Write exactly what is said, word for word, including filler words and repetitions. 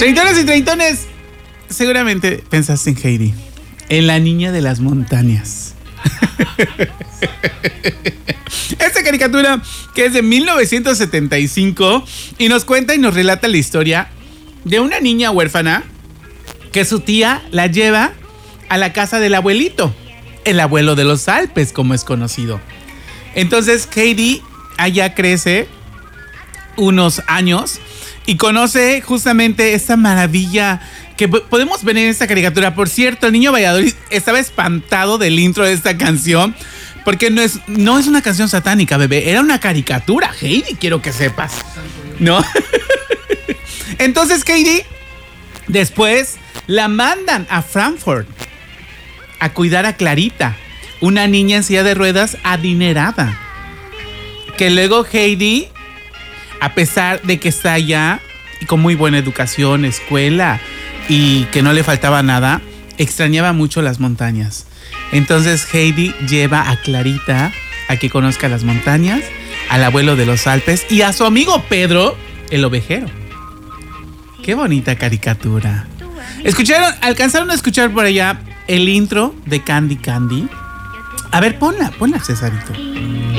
Treintonas y treintones, seguramente pensaste en Heidi, en la niña de las montañas. Esta caricatura que es de mil novecientos setenta y cinco y nos cuenta y nos relata la historia de una niña huérfana que su tía la lleva a la casa del abuelito, el abuelo de los Alpes, como es conocido. Entonces Heidi allá crece unos años y conoce justamente esta maravilla que podemos ver en esta caricatura. Por cierto, el niño Valladolid estaba espantado del intro de esta canción, porque no es, no es una canción satánica, bebé. Era una caricatura, Heidi, quiero que sepas, ¿no? Entonces Heidi después la mandan a Frankfurt a cuidar a Clarita, una niña en silla de ruedas adinerada. Que luego Heidi, a pesar de que está allá y con muy buena educación, escuela y que no le faltaba nada, extrañaba mucho las montañas. Entonces Heidi lleva a Clarita a que conozca las montañas, al abuelo de los Alpes y a su amigo Pedro, el ovejero. Qué bonita caricatura. ¿Escucharon? ¿Alcanzaron a escuchar por allá el intro de Candy Candy? A ver, ponla, ponla, Cesarito.